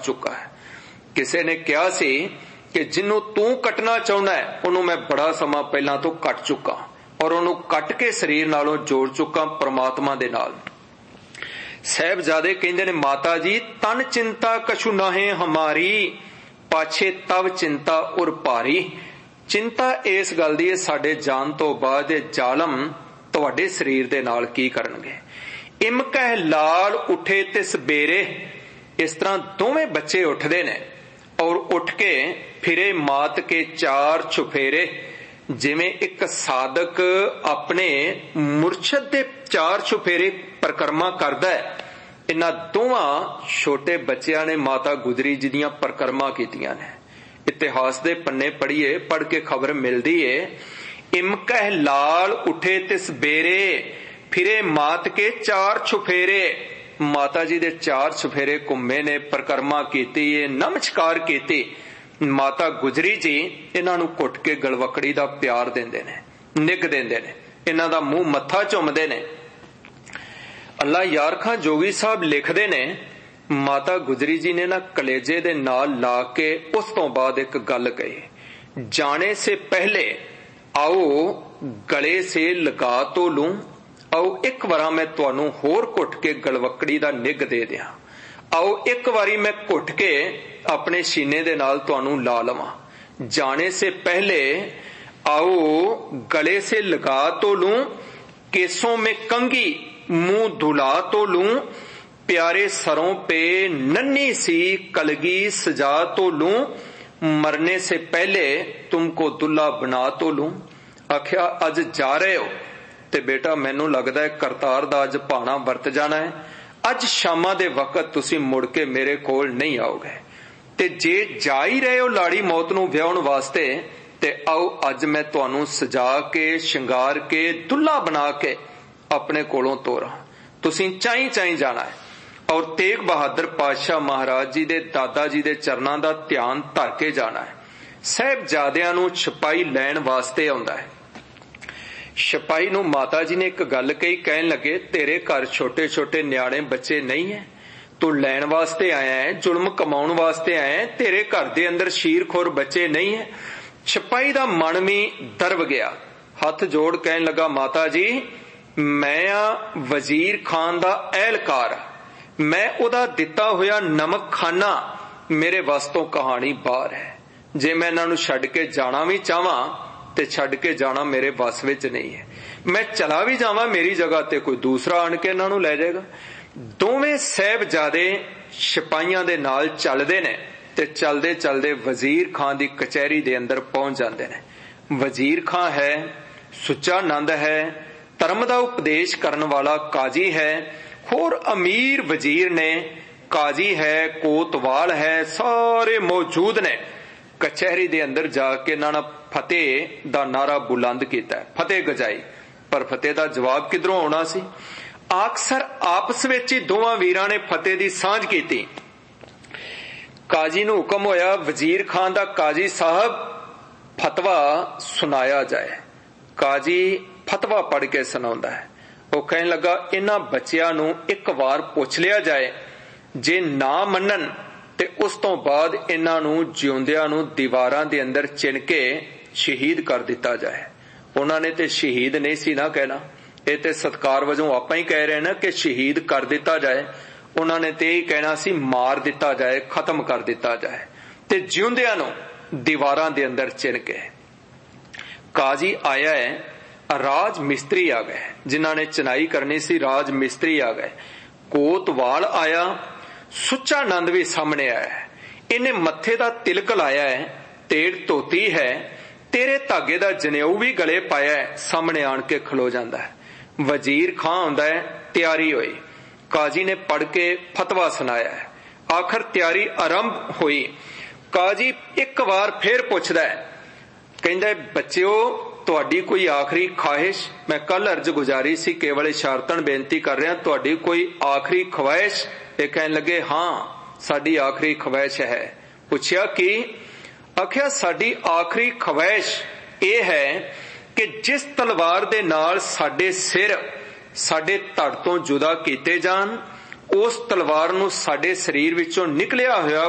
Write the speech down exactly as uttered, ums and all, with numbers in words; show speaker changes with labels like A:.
A: चुका है। किसी ने कहा सी कि जिन्हों तू कटना चाहना है उन्होंने मैं बड़ा समा पहला तो कट चुका और उन्होंने कट के शरीर नालों जोड़ चुका परमात्मा दे नाल। साहिबजादे कहंदे ने माता जी तन चिंता कछु नाहे हमारी, पाछे तव चिंता उर भारी। चिंता इस गल दी साडे जान तो बाद जालम तुहाडे शरीर दे नाल की करनगे। इम कह लाल उठे तिस बेरे, इस तरह दोवें बच्चे उठदे ने और उठ के फिरे मात के चार छुफेरे। जिवें एक साधक अपने मुरशद दे चार छुफेरे परिक्रमा करदा है, इन्हां दोवां छोटे बच्चियां ने माता गुजरी जी दीयां परिक्रमा कीतियां ने। इतिहास दे पन्ने पढ़िए, पढ़ के खबर मिलदी है इम कह लाल उठे तिस बेरे, फिरे मात के चार छुफेरे। माता जी दे चार छुफेरे घुम्मे ने, परिक्रमा कीती है, नमस्कार कीती। माता गुजरी जी इन्हां नूं घुट के गलवकड़ी दा प्यार देंदे ने, निग देंदे ने, इन्हां दा मूंह मत्था चुमदे ने। अल्लाह यार खां जोगी साहब लिखदे ने माता गुजरी जी ने ना कलेजे दे नाल ला के उस तो बाद एक गल कही, जाने से पहले आओ गले से लगा तो लूं, आओ एक बार मैं तुहानू होर घुट के गलवकड़ी दा निग दे दियां, आओ एक बारी मैं घुट के अपने सीने दे नाल तुहानू ला लवां। जाने से पहले आओ गले से लगा तो लूं, केसों में कंघी मुंह धुला तो लूं, प्यारे सरों पे नन्ही सी कलगी सजा तो लूं, मरने से पहले तुमको दुल्हा बना तो लूं। आख्या अज जा रहे हो ते बेटा मैनू लगदा है करतार दा अज भाना वरत जाना है, अज शामा दे वकत तुसी मुड़ के मेरे कोल नहीं आओगे। ते जे जा ही रहे हो लाड़ी मौत नू व्याहण वास्ते ते आओ अज मैं तुहानू सजा के श्रृंगार के दुल्हा बना के अपने कोलों तोरा, तुसी चाई चाई जाना है। और तेग बहादुर पातशाह महाराज जी दे दादा जी दे चरनां दा ध्यान धर के जाना है। साहिबजादियां नू छपाई लैण वास्ते आउंदा है। छपाई नू माता जी ने एक गल कही, कहन लगे तेरे घर छोटे छोटे न्याणे बच्चे नहीं है, तू लैण वास्ते आया है, जुल्म कमाउण वास्ते आया है, तेरे घर दे अंदर शीरखोर बच्चे नहीं है। छपाई दा मन भी दरव गया, हथ जोड़ कहन लगा माता जी मैं आ वजीर खान दा एहलकार, मैं उदा दिता होया नमक खाना, मेरे वस तो कहानी बाहर है। जे मैं इन्हां नूं छड्ड के जाना भी चाहां ते छड्ड के जाना मेरे वस विच नहीं है, मैं चला भी जावां मेरी जगह ते कोई दूसरा आण के इन्हां नूं लै जाएगा। दोवें साहिबजादे सिपाहियां दे नाल चलदे ने ते चलदे चलदे वजीर खां दी कचहरी दे अंदर पहुंच जांदे ने। वजीर खां है, सुच्चा नंद है, धर्म दा उपदेश करन वाला काजी है, होर अमीर वजीर ने, काजी है, कोतवाल है, सारे मौजूद ने। कचहरी दे अंदर जाके इन्हां फतेह दा नारा बुलंद कीता है, फतेह गजाई, पर फतेह दा जवाब किधरों आउणा सी। अक्सर आपस विच ही दोवां वीरां ने फतेह दी सांझ कीती। काजी नूं हुक्म होया वजीर खान दा काजी साहब फतवा सुनाया जाए। काजी फतवा पढ़ के सुनाउंदा है। वो कहन लगा इन्हां बच्चियां नूं एक बार पुछ लिया जाए, जे ना मन्नन ते उस तो बाद इन्हां नूं जिउंदियां नूं दीवारां दे अंदर चिण के शहीद कर दिता जाए। उन्हां ने ते शहीद नहीं सी ना कहना, ये ते सत्कार वजों आपां ही कह रहे ना कि शहीद कर दिता जाए। उन्हां ने ते ही कहना सी मार दिता जाए, खत्म कर दिता जाए, ते जिउंदियां नूं दीवारां दे अंदर चिण के। काजी आया है, राज मिस्त्री आ गए, जिन्हां ने चनाई करनी सी राज मिस्त्री आ गए। कोतवाल आया, सुच्चा नंद भी सामने आया है, इन्हें मत्थे दा तिलक लाया है, तेड़ धोती है, तेरे धागे दा जनेऊ भी गले पाया है, सामने आन के खलो जांदा है। वजीर खां आंदा है, तैयारी हुई, काजी ने पढ़ के फतवा सुनाया है। आखिर तैयारी आरंभ हुई। काजी एक बार फिर पुछदा है, कहंदा बच्चिओ तुहाडी कोई आखिरी ख्वाहिश, मैं कल अर्ज गुजारी सी केवल इशारतन बेनती कर रहा, तुहाडी कोई आखिरी ख्वाहिश? ये कहन लगे हाँ साडी आखिरी ख्वाहिश है। पुछया की? आख्या साडी आखिरी ख्वाहिश ये है कि जिस तलवार दे नाल साडे सिर साडे धड़ तो जुदा कीते जान, उस तलवार नूं साडे शरीर विचों निकलिया होया